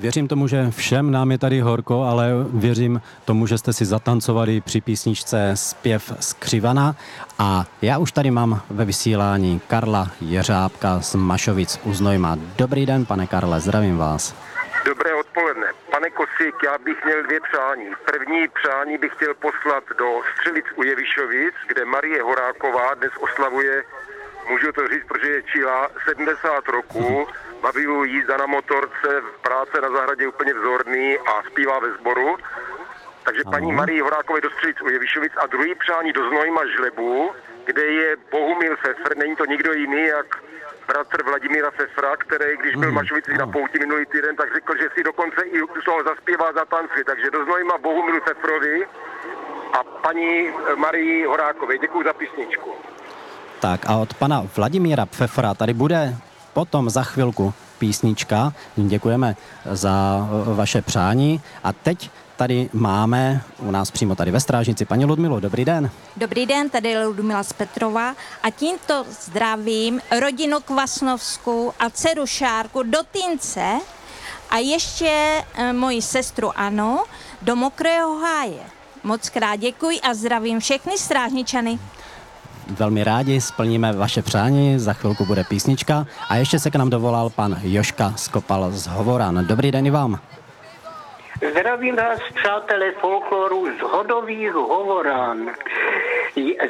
Věřím tomu, že všem nám je tady horko, ale věřím tomu, že jste si zatancovali při písničce Zpěv z Křivana. A já už tady mám ve vysílání Karla Jeřábka z Mašovic u Znojma. Dobrý den, pane Karle, zdravím vás. Dobré odpoledne. Pane Kosík, já bych měl 2 přání. První přání bych chtěl poslat do Střelic u Jevišovic, kde Marie Horáková dnes oslavuje, můžu to říct, protože je číla, 70 roků. Baví ju jízda na motorce, práce na zahradě úplně vzorný a zpívá ve sboru. Takže paní Marie Horákové do Střelic u Jevišovic a druhý přání do Znojma Žlebu, kde je Bohumil Fefr, není to nikdo jiný, jak bratr Vladimíra Fefra, který, když byl v Mašovicích na pouti minulý týden, tak řekl, že si dokonce i toho zaspěvá za tanci. Takže do Znojma Bohumilu Fefrovi a paní Marii Horákové. Děkuji za písničku. Tak a od pana Vladimíra Fefra tady bude potom za chvilku písnička. Děkujeme za vaše přání. A teď tady máme u nás přímo tady ve Strážnici paní Ludmilu. Dobrý den. Dobrý den, tady je Ludmila z Petrova a tímto zdravím rodinu Kvasnovskou a dceru Šárku do Týnce a ještě moji sestru Anu do Mokrého háje. Moc krát děkuji a zdravím všechny Strážničany. Velmi rádi splníme vaše přání, za chvilku bude písnička a ještě se k nám dovolal pan Joška Skopal z Hovoran. Dobrý den i vám. Zdravím vás, přátelé folkloru z Hodových Hovorán.